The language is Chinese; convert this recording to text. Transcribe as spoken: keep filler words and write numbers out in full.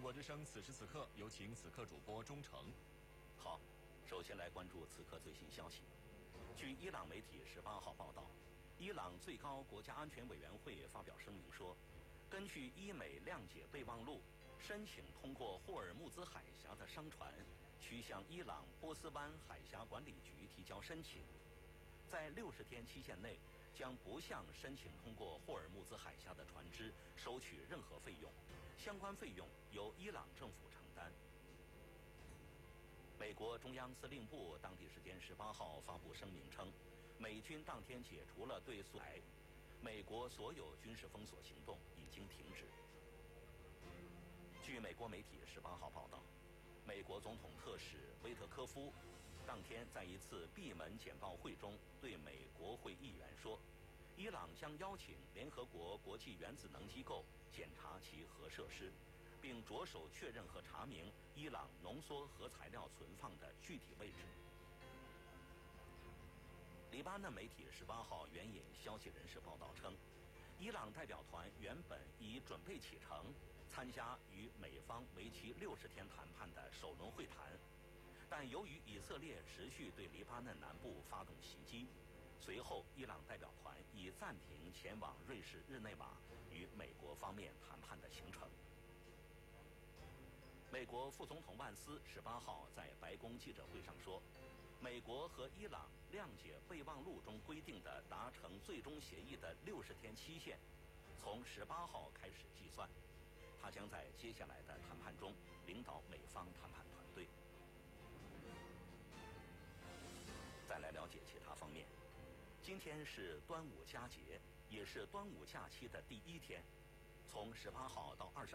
国之声此时此刻，有请此刻主播钟诚。 好，首先来关注此刻最新消息。据伊朗媒体十八号报道，伊朗最高国家安全委员会发表声明说，根据伊美谅解备忘录，申请通过霍尔木兹海峡的商船需向伊朗波斯湾海峡管理局提交申请，在六十天期限内将不向申请通过霍尔木兹海峡的船只收取任何费用，相关费用由伊朗政府承担。美国中央司令部当地时间十八号发布声明称，美军当天解除了对苏台美国所有军事封锁行动已经停止。据美国媒体十八号报道，美国总统特使威特科夫当天在一次闭门简报会中对美国会议员说，伊朗将邀请联合国国际原子能机构检查其核设施，并着手确认和查明伊朗浓缩核材料存放的具体位置。黎巴嫩媒体十八号援引消息人士报道称，伊朗代表团原本已准备启程参加与美方为期六十天谈判的首轮会谈，但由于以色列持续对黎巴嫩南部发动袭击，随后伊朗代表团已暂停前往瑞士日内瓦与美国方面谈判的行程。美国副总统万斯十八号在白宫记者会上说，美国和伊朗谅解备忘录中规定的达成最终协议的六十天期限，从十八号开始计算。他将在接下来的谈判中领导美方谈判团队。再来了解其他方面。今天是端午佳节，也是端午假期的第一天。从十八号到二十